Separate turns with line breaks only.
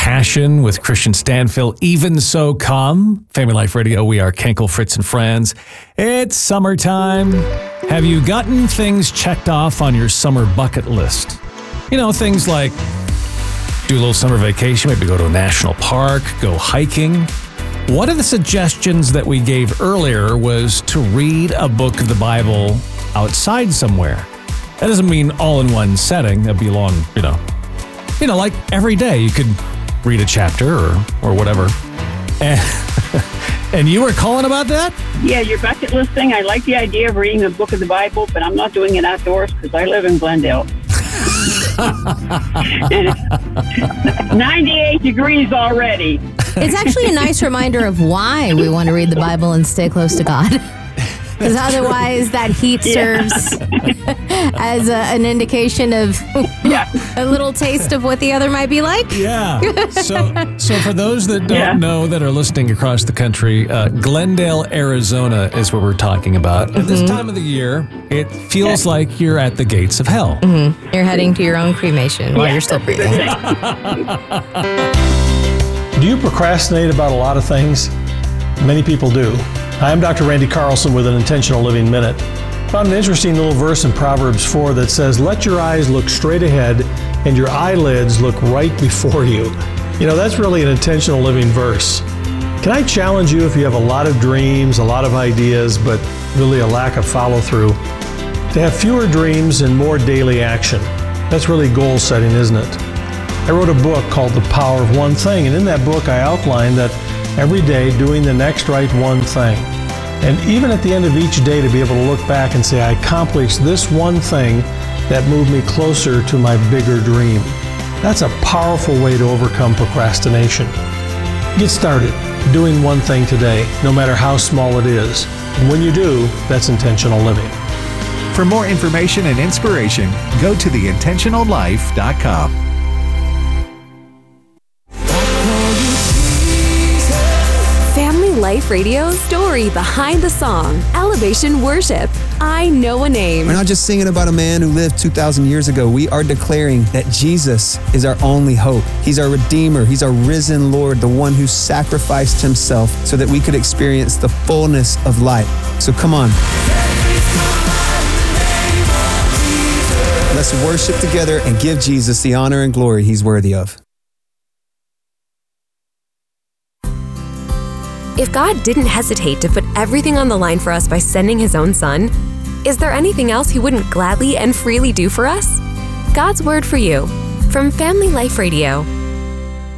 Passion with Christian Stanfill. Even So Come. Family Life Radio, we are Kenkel, Fritz, and Friends. It's summertime. Have you gotten things checked off on your summer bucket list? You know, things like do a little summer vacation, maybe go to a national park, go hiking. One of the suggestions that we gave earlier was to read a book of the Bible outside somewhere. That doesn't mean all in one setting. That'd be long, like every day you could read a chapter or whatever. And you were calling about that?
Yeah, your bucket list thing. I like the idea of reading a book of the Bible, but I'm not doing it outdoors because I live in Glendale. And it's 98 degrees already.
It's actually a nice reminder of why we want to read the Bible and stay close to God. Because otherwise that heat serves as an indication of a little taste of what the other might be like.
Yeah. So for those that don't know that are listening across the country, Glendale, Arizona is what we're talking about. At this time of the year, it feels like you're at the gates of hell.
Mm-hmm. You're heading to your own cremation while you're still breathing.
Do you procrastinate about a lot of things? Many people do. I'm Dr. Randy Carlson with an Intentional Living Minute. Found an interesting little verse in Proverbs 4 that says, "Let your eyes look straight ahead and your eyelids look right before you." You know, that's really an intentional living verse. Can I challenge you, if you have a lot of dreams, a lot of ideas, but really a lack of follow through, to have fewer dreams and more daily action? That's really goal setting, isn't it? I wrote a book called The Power of One Thing, and in that book I outlined that every day doing the next right one thing. And even at the end of each day to be able to look back and say, I accomplished this one thing that moved me closer to my bigger dream. That's a powerful way to overcome procrastination. Get started doing one thing today, no matter how small it is. And when you do, that's intentional living.
For more information and inspiration, go to theintentionallife.com.
Life Radio, story behind the song, Elevation Worship. I know a name.
We're not just singing about a man who lived 2,000 years ago. We are declaring that Jesus is our only hope. He's our Redeemer. He's our risen Lord, the one who sacrificed himself so that we could experience the fullness of life. So come on. Let's worship together and give Jesus the honor and glory he's worthy of.
If God didn't hesitate to put everything on the line for us by sending his own son, is there anything else he wouldn't gladly and freely do for us? God's word for you from Family Life Radio.